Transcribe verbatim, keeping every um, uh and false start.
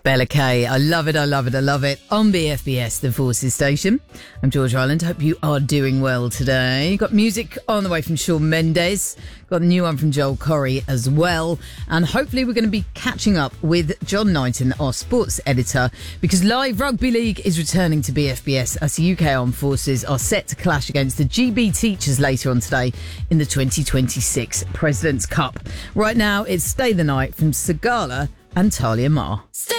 Bella Kay, I love it, I love it, I love it. On B F B S, the Forces Station. I'm George Ireland. Hope you are doing well today. Got music on the way from Shawn Mendes. Got a new one from Joel Corry as well. And hopefully we're going to be catching up with John Knighton, our sports editor, because Live Rugby League is returning to B F B S as the U K Armed Forces are set to clash against the G B Teachers later on today in the twenty twenty-six President's Cup. Right now, it's Stay the Night from Sigala and Talia Mar. Stay